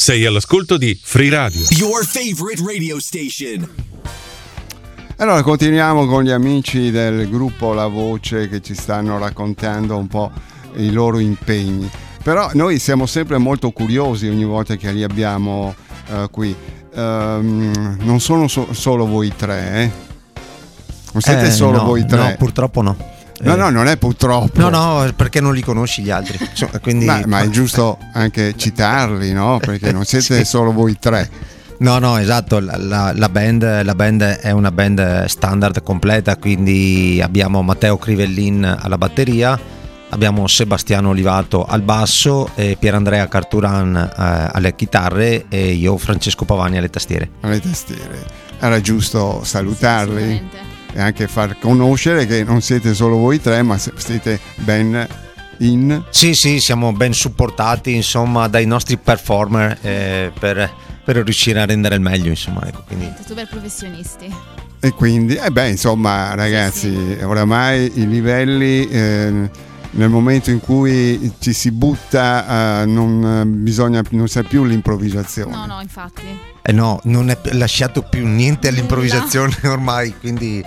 Sei all'ascolto di Free Radio, your favorite radio station. Allora continuiamo con gli amici del gruppo La Voce che ci stanno raccontando un po' i loro impegni. Però noi siamo sempre molto curiosi ogni volta che li abbiamo qui. Non sono solo voi tre, Non siete solo voi tre? No, purtroppo no. No, non è purtroppo. No, perché non li conosci gli altri. Quindi... ma è giusto anche citarli, no? Perché non siete solo voi tre. No, esatto. La band è una band standard completa, quindi abbiamo Matteo Crivellin alla batteria, abbiamo Sebastiano Olivato al basso, e Pierandrea Carturan alle chitarre e io, Francesco Pavani, alle tastiere. Era giusto salutarli e anche far conoscere che non siete solo voi tre, ma siete ben in... Sì, siamo ben supportati, insomma, dai nostri performer per riuscire a rendere il meglio, insomma, ecco, quindi super professionisti. E quindi insomma, ragazzi, oramai i livelli nel momento in cui ci si butta non c'è più l'improvvisazione. No, infatti. No, non è lasciato più niente all'improvvisazione ormai, quindi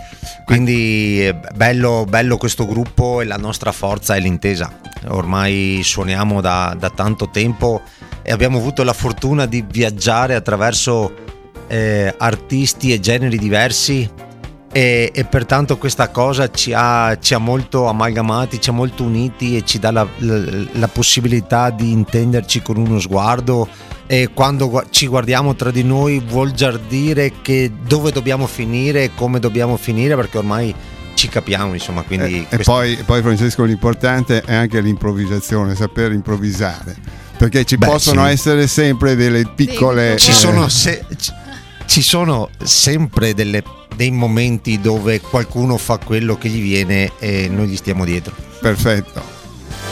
bello questo gruppo, e la nostra forza è l'intesa. Ormai suoniamo da tanto tempo e abbiamo avuto la fortuna di viaggiare attraverso artisti e generi diversi, e pertanto questa cosa ci ha molto amalgamati, ci ha molto uniti e ci dà la possibilità di intenderci con uno sguardo, e quando ci guardiamo tra di noi vuol già dire che dove dobbiamo finire e come dobbiamo finire, perché ormai ci capiamo, insomma, quindi poi Francesco, l'importante è anche l'improvvisazione, saper improvvisare, perché ci possono essere sempre delle piccole ci sono sempre dei momenti dove qualcuno fa quello che gli viene e noi gli stiamo dietro. Perfetto.